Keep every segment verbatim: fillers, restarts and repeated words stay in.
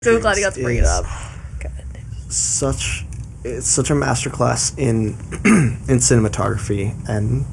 So glad you got to bring it up. Good. Such, it's such a masterclass in in cinematography and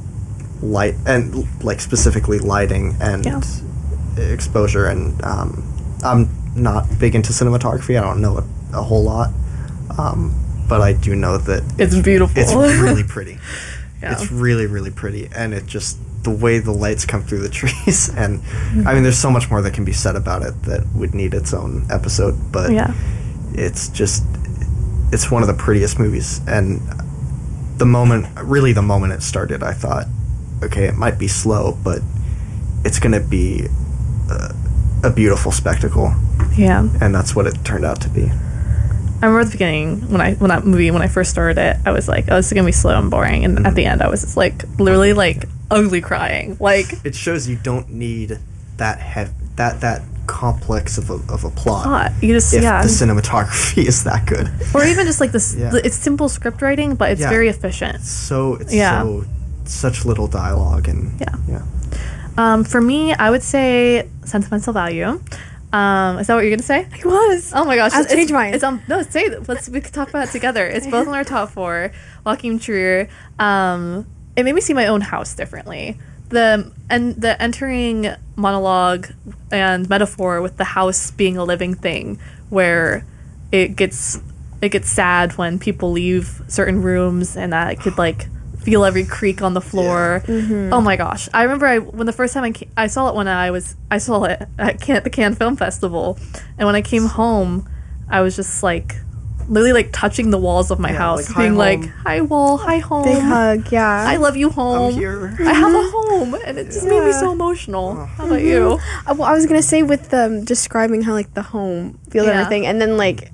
light, and like specifically lighting and Yeah. exposure. And um, I'm not big into cinematography. I don't know a, a whole lot, um, but I do know that It's beautiful. It's really pretty. Yeah. It's really, really pretty, and it just the way the lights come through the trees, and I mean, there's so much more that can be said about it that would need its own episode. But Yeah. it's just, it's one of the prettiest movies, and the moment, really, the moment it started, I thought, okay, it might be slow, but it's gonna be a, a beautiful spectacle, Yeah. and that's what it turned out to be. I remember at the beginning when I when that movie when I first started it, I was like, "Oh, this is gonna be slow and boring," and Mm-hmm. at the end, I was just like, literally like ugly crying. Like, It shows you don't need that hev- that that complex of a of a plot. plot. You just If yeah, the cinematography is that good, or even just like this. Yeah. It's simple script writing, but it's Yeah. very efficient. so it's Yeah. so such little dialogue and Yeah. yeah. Um, for me, I would say sentimental value. Um, is that what you're gonna say? It was. Oh my gosh, I'll it's, change mine. It's um no, say it. Let's we could talk about it together. It's both on our top four. Joachim Trier. Um, it made me see my own house differently. The and the entering monologue and metaphor with the house being a living thing, where it gets it gets sad when people leave certain rooms, and that it could like feel every creak on the floor. Oh my gosh! I remember I when the first time I, ca- I saw it when I was I saw it at Can- the Cannes Film Festival, and when I came home, I was just like literally like touching the walls of my Yeah, house, like, hi, being like, home. "Hi wall, hi home, Big hug, yeah. I love you, home. I'm here. I have a home," and it just made me Yeah. so emotional. How about you? Uh, well, I was gonna say with um, describing how like the home feels and Yeah. everything, and then like,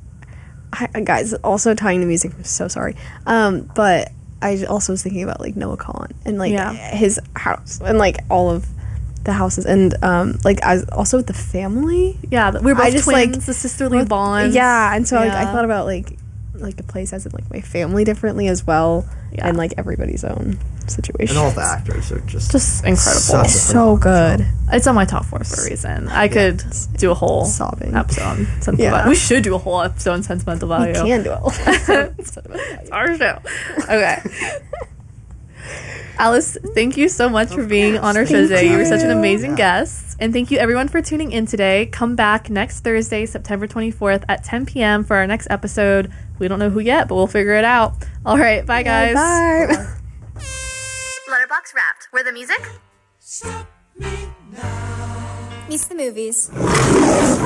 I, guys, also tying the music. I'm so sorry, um, but I also was thinking about like Noah Kahn and like Yeah. his house and like all of the houses and um, like I was also with the family. Yeah, th- we were I both just, twins, like, the sisterly bond. Yeah, and so like, I Yeah. thought about like like the place as in like my family differently as well, Yeah. and like everybody's own situation. And all the actors are just Just incredible. such a So phenomenal good. job. It's on my top four for a reason. I could do a whole Sobbing. episode on sentimental Yeah. value. We should do a whole episode on sentimental We value. can do it. It's our show. Okay. Alice, thank you so much for being on our show Thank today. You were such an you. amazing Yeah. guest. And thank you everyone for tuning in today. Come back next Thursday, September twenty-fourth at ten p.m. for our next episode. We don't know who yet, but we'll figure it out. All right. Bye, guys. Bye. Letterbox Wrapped, where the music Meets the movies.